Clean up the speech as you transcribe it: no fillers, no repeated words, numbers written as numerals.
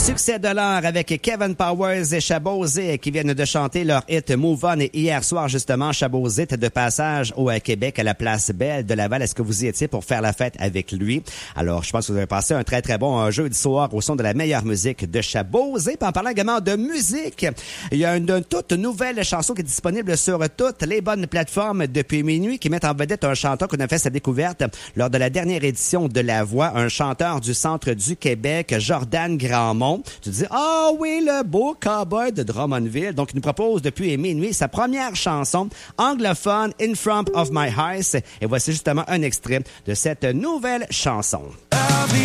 Succès de l'heure avec Kevin Powers et Chabosé qui viennent de chanter leur hit Move On. Et hier soir, justement, Chabosé était de passage au Québec à la Place Belle de Laval. Est-ce que vous y étiez pour faire la fête avec lui? Alors, je pense que vous avez passé un très, très bon jeudi soir au son de la meilleure musique de Chabosé. Puis en parlant également de musique, il y a une toute nouvelle chanson qui est disponible sur toutes les bonnes plateformes depuis minuit qui met en vedette un chanteur qu'on a fait sa découverte lors de la dernière édition de La Voix, un chanteur du centre du Québec, Jordan Grandmont. Tu te dis, ah oui, le beau cowboy de Drummondville. Donc, il nous propose depuis minuit sa première chanson anglophone, In Front of My Eyes. Et voici justement un extrait de cette nouvelle chanson.